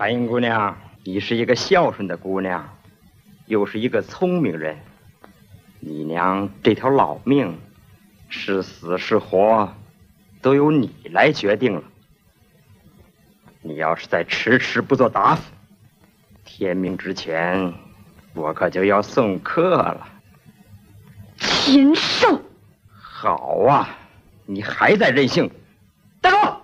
韩英姑娘，你是一个孝顺的姑娘，又是一个聪明人，你娘这条老命，是死是活，都由你来决定了。你要是再迟迟不做答复，天明之前，我可就要送客了。禽兽！好啊，你还在任性，带走！